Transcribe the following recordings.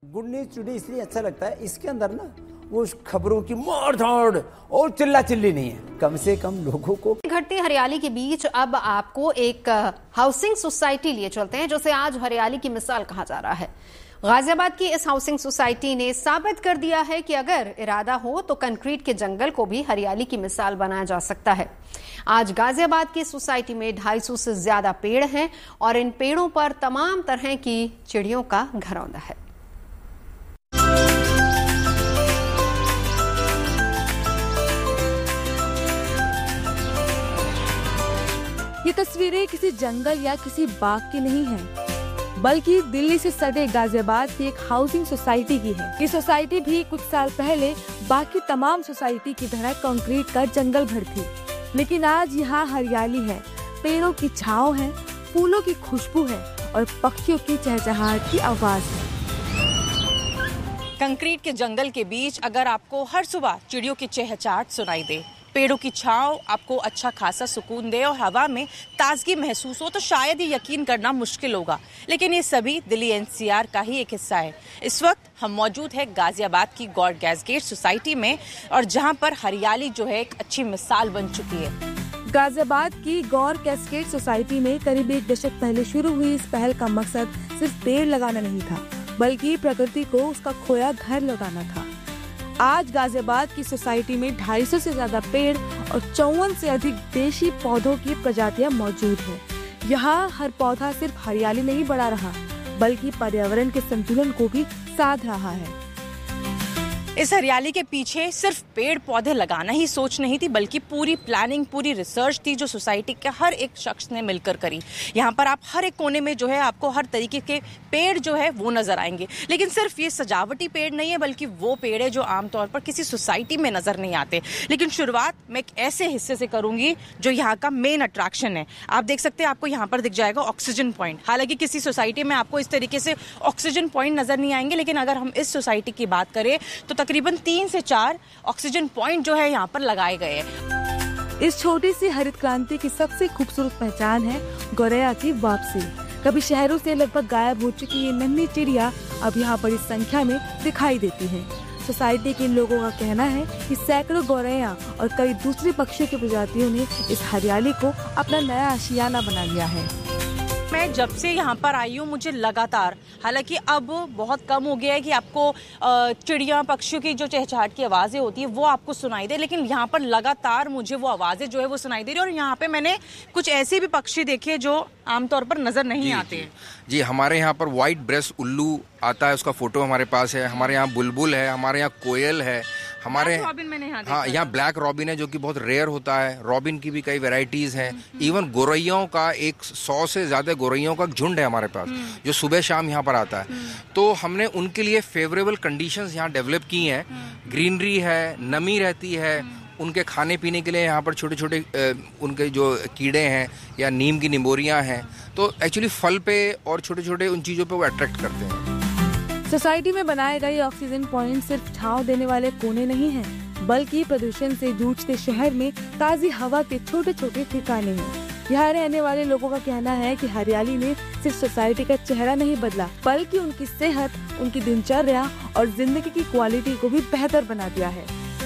Good news today इसलिए अच्छा लगता है, इसके अंदर ना वो खबरों की मार धाड़ और चिल्ला चिल्ली नहीं है, कम से कम लोगों को। घटती हरियाली के बीच अब आपको एक हाउसिंग सोसाइटी लिए चलते हैं, जिसे आज हरियाली की मिसाल कहा जा रहा है। गाजियाबाद की इस हाउसिंग सोसाइटी ने साबित कर दिया है कि अगर इरादा हो तो कंक्रीट के जंगल को भी हरियाली की मिसाल बनाया जा सकता है। आज गाजियाबाद की सोसाइटी में 250 से ज्यादा पेड़ हैं और इन पेड़ों पर तमाम तरह की चिड़ियों का घरौंदा है। ये तस्वीरें किसी जंगल या किसी बाग की नहीं हैं, बल्कि दिल्ली से सटे गाजियाबाद की एक हाउसिंग सोसाइटी की है। ये सोसाइटी भी कुछ साल पहले बाकी तमाम सोसाइटी की तरह कंक्रीट का जंगल भर थी, लेकिन आज यहाँ हरियाली है, पेड़ों की छांव है, फूलों की खुशबू है और पक्षियों की चहचहाहट की आवाज है। कंक्रीट के जंगल के बीच अगर आपको हर सुबह चिड़ियों की चहचहाहट सुनाई दे, पेड़ों की छांव आपको अच्छा खासा सुकून दे और हवा में ताजगी महसूस हो, तो शायद ये यकीन करना मुश्किल होगा, लेकिन ये सभी दिल्ली एनसीआर का ही एक हिस्सा है। इस वक्त हम मौजूद है गाजियाबाद की गॉड गैसगेट सोसाइटी में, और जहां पर हरियाली जो है एक अच्छी मिसाल बन चुकी है। गाजियाबाद की गौर कैस्केड सोसाइटी में करीब 1 दशक पहले शुरू हुई इस पहल का मकसद सिर्फ पेड़ लगाना नहीं था, बल्कि प्रकृति को उसका खोया घर लौटाना था। आज गाजियाबाद की सोसाइटी में 250 से ज्यादा पेड़ और 54 से अधिक देशी पौधों की प्रजातियां मौजूद हैं। यहाँ हर पौधा सिर्फ हरियाली नहीं बढ़ा रहा, बल्कि पर्यावरण के संतुलन को भी साध रहा है। इस हरियाली के पीछे सिर्फ पेड़ पौधे लगाना ही सोच नहीं थी, बल्कि पूरी प्लानिंग, पूरी रिसर्च थी जो सोसाइटी के हर एक शख्स ने मिलकर करी। यहाँ पर आप हर एक कोने में जो है आपको हर तरीके के पेड़ जो है वो नजर आएंगे, लेकिन सिर्फ ये सजावटी पेड़ नहीं है, बल्कि वो पेड़ है जो आमतौर पर किसी सोसाइटी में नजर नहीं आते। लेकिन शुरुआत मैं एक ऐसे हिस्से से करूंगी जो यहाँ का मेन अट्रैक्शन है। आप देख सकते हैं, आपको यहाँ पर दिख जाएगा ऑक्सीजन पॉइंट। हालांकि किसी सोसाइटी में आपको इस तरीके से ऑक्सीजन पॉइंट नजर नहीं आएंगे, लेकिन अगर हम इस सोसाइटी की बात करें तो तकरीबन 3 से 4 ऑक्सीजन पॉइंट जो है यहाँ पर लगाए गए हैं। इस छोटी सी हरित क्रांति की सबसे खूबसूरत पहचान है गौरैया की वापसी। कभी शहरों से लगभग गायब हो चुकी ये नन्ही चिड़िया अब यहाँ बड़ी संख्या में दिखाई देती है। सोसाइटी के लोगों का कहना है कि सैकड़ों गौरैया और कई दूसरी पक्षियों की प्रजातियों ने इस हरियाली को अपना नया आशियाना बना लिया है। मैं जब से यहाँ पर आई हूँ, मुझे लगातार, हालांकि अब बहुत कम हो गया है कि आपको चिड़िया पक्षियों की जो चहचहाहट की आवाज़ें होती है वो आपको सुनाई दे, लेकिन यहाँ पर लगातार मुझे वो आवाज़ें जो है वो सुनाई दे रही है। और यहाँ पे मैंने कुछ ऐसे भी पक्षी देखे जो आमतौर पर नजर नहीं आते हैं। जी, हमारे यहाँ पर व्हाइट ब्रेस्ट उल्लू आता है, उसका फोटो हमारे पास है। हमारे यहाँ बुलबुल है, हमारे यहाँ कोयल है, हमारे यहाँ ब्लैक रॉबिन है जो कि बहुत रेयर होता है। रॉबिन की भी कई वैरायटीज हैं। इवन गोरैयों का 100 से ज्यादा गोरैयों का झुंड है हमारे पास, जो सुबह शाम यहाँ पर आता है। तो हमने उनके लिए फेवरेबल कंडीशंस यहाँ डेवलप की हैं। ग्रीनरी है, नमी रहती है, उनके खाने पीने के लिए यहाँ पर छोटे छोटे उनके जो कीड़े हैं या नीम की निमोरियाँ हैं, तो एक्चुअली फल पे और छोटे छोटे उन चीज़ों पे वो अट्रैक्ट करते हैं। सोसाइटी में बनाए गए ऑक्सीजन पॉइंट सिर्फ छांव देने वाले कोने नहीं हैं, बल्कि प्रदूषण से जूझते शहर में ताजी हवा के छोटे छोटे ठिकाने हैं। यहाँ रहने वाले लोगों का कहना है कि हरियाली ने सिर्फ सोसाइटी का चेहरा नहीं बदला, बल्कि उनकी सेहत, उनकी दिनचर्या और जिंदगी की क्वालिटी को भी बेहतर बना दिया है।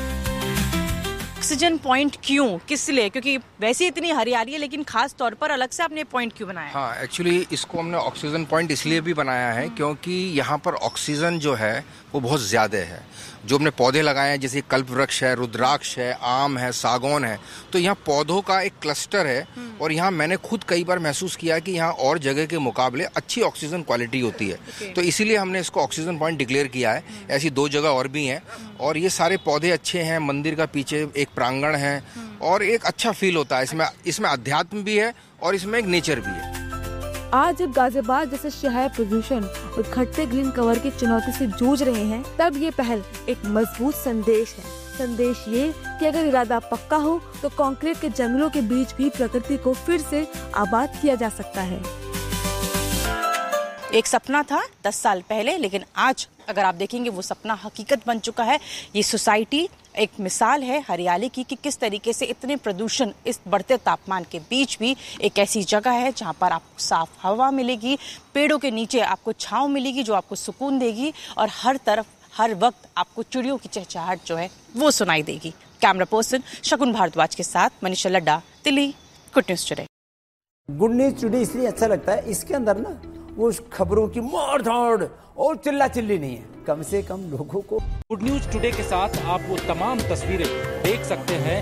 ऑक्सीजन पॉइंट क्यों, किस लिए? क्योंकि वैसे इतनी हरियाली है, लेकिन खास तौर पर अलग से आपने पॉइंट क्यों बनाया? हाँ, एक्चुअली इसको हमने ऑक्सीजन पॉइंट इसलिए भी बनाया है क्योंकि यहाँ पर ऑक्सीजन जो है वो बहुत ज़्यादा है। जो हमने पौधे लगाए हैं, जैसे कल्प वृक्ष है, रुद्राक्ष है, आम है, सागौन है, तो यहाँ पौधों का एक क्लस्टर है। और यहाँ मैंने खुद कई बार महसूस किया कि यहाँ और जगह के मुकाबले अच्छी ऑक्सीजन क्वालिटी होती है। तो इसीलिए हमने इसको ऑक्सीजन पॉइंट डिक्लेयर किया है। ऐसी 2 जगह और भी हैं, और ये सारे पौधे अच्छे हैं। मंदिर का पीछे एक प्रांगण है और एक अच्छा फील होता है। इसमें अध्यात्म भी है और इसमें एक नेचर भी है। आज जब गाजियाबाद जैसे शहर प्रदूषण और घटते ग्रीन कवर की चुनौती से जूझ रहे हैं, तब ये पहल एक मजबूत संदेश है। संदेश ये कि अगर इरादा पक्का हो तो कंक्रीट के जंगलों के बीच भी प्रकृति को फिर से आबाद किया जा सकता है। एक सपना था 10 साल पहले, लेकिन आज अगर आप देखेंगे वो सपना हकीकत बन चुका है। ये सोसाइटी एक मिसाल है हरियाली की कि किस तरीके से इतने प्रदूषण इस बढ़ते तापमान के बीच भी एक ऐसी जगह है जहां पर आपको साफ हवा मिलेगी, पेड़ों के नीचे आपको छांव मिलेगी जो आपको सुकून देगी, और हर तरफ हर वक्त आपको चिड़ियों की चहचहाहट जो है वो सुनाई देगी। कैमरा पर्सन शकुन भारद्वाज के साथ Manisha Ladda, Delhi, good news today. Good news today इसलिए अच्छा लगता है, इसके अंदर ना वो खबरों की मार धाड़ और चिल्ला चिल्ली नहीं है, कम से कम लोगों को। गुड न्यूज टुडे के साथ आप वो तमाम तस्वीरें देख सकते हैं।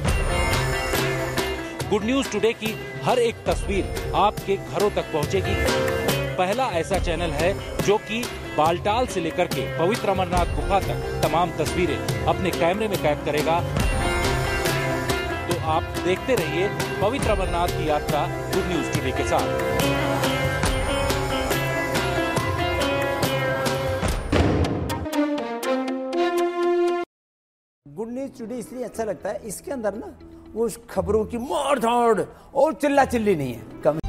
गुड न्यूज टुडे की हर एक तस्वीर आपके घरों तक पहुंचेगी। पहला ऐसा चैनल है जो कि बालटाल से लेकर के पवित्र अमरनाथ गुफा तक तमाम तस्वीरें अपने कैमरे में कैद करेगा। तो आप देखते रहिए पवित्र अमरनाथ की यात्रा गुड न्यूज टुडे के साथ। गुड न्यूज टुडे इसलिए अच्छा लगता है, इसके अंदर ना वो खबरों की मार धाड़ और चिल्ला चिल्ली नहीं है, कम